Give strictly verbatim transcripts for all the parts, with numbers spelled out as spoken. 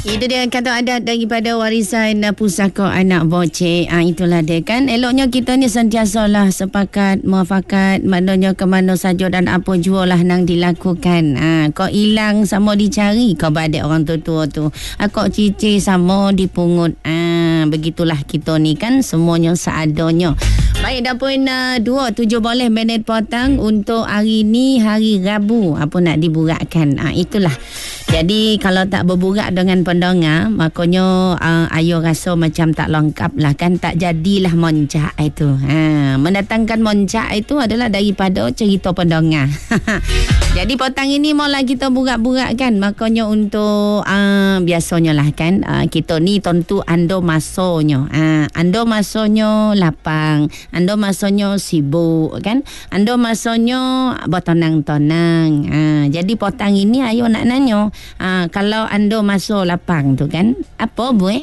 Itu dia kata adat daripada warisan uh, pusaka anak bocek. Ah, itulah dia kan. Eloknya kita ni sentiasalah sepakat, muafakat, maknanya ke mana saja dan apa jua lah nang dilakukan. Ah, kau hilang sama dicari, kau badai orang tua-tua tu. Ah, kau cici sama dipungut. Ah, begitulah kita ni kan, semuanya seadanya. Baik, dah pun uh, dua tujuh boleh minit potong untuk hari ni, hari Rabu. Apa nak diburakkan? Ah, itulah. Jadi kalau tak berburak dengan pendengar, makanya uh, ayo rasa macam tak lengkap lah kan, tak jadilah moncak itu. Ha, mendatangkan moncak itu adalah daripada cerita pendengar. Jadi petang ini mula kita burak-burak kan, makanya untuk uh, biasanya lah kan, uh, kita ni tentu ando masanya. Uh, ando masanya lapang, ando masanya sibuk kan, ando masanya bertonang-tonang. Uh, jadi petang ini ayo nak nanya, Ah, kalau anda masuk lapang tu kan, apa buat?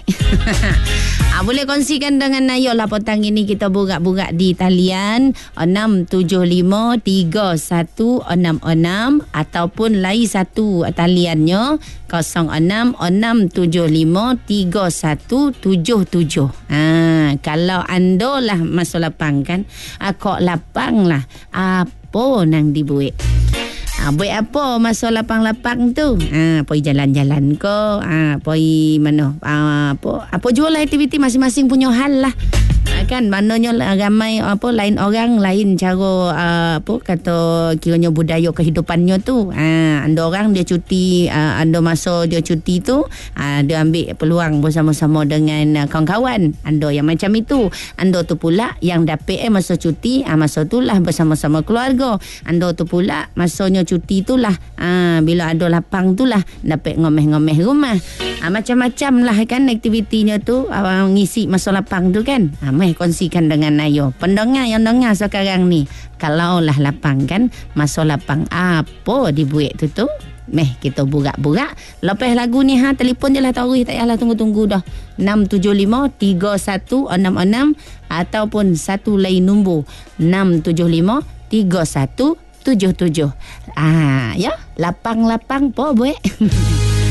ah, boleh kongsikan dengan Nayo lah petang ini. Kita burak-burak di talian enam tujuh lima tiga satu enam enam ataupun lain satu taliannya kosong enam enam tujuh lima tiga satu tujuh tujuh. Ah, kalau anda lah masuk lapang kan, ah, kok lapang lah, apa nang dibuat? Ah, buat apa masa lapang-lapang tu? Ah, pergi jalan-jalan ke? Ah, pergi mana? Ah, apa apa jual lah aktiviti masing-masing punya hal lah. Ah, kan maknanya ramai apa lain orang lain cara ah, apa kata kiranya budaya kehidupannya tu. Ah, anda orang dia cuti, ah, anda masa dia cuti tu, ah, dia ambil peluang bersama-sama dengan ah, kawan-kawan. Anda yang macam itu. Anda tu pula yang dapat eh masa cuti, ah, masa tu lah bersama-sama keluarga. Anda tu pula masanya cuti itulah, ah, bila ada lapang itulah dapat ngomeh-ngomeh rumah. Ah, macam-macam lah kan aktivitinya tu, ah, ngisi masa lapang tu kan. Ah, meh kongsikan dengan Nayo. Pendengar yang dengar sekarang ni, kalau lah lapang kan, masa lapang apa dibuat tu tu? Meh kita burak-burak. Lepas lagu ni ha, telefon je lah taruh, tak payahlah tunggu-tunggu dah. enam tujuh lima tiga satu enam enam ataupun satu lain nombor enam tujuh lima tiga satu tujuh tujuh. Ah, ya, lapang-lapang po buat.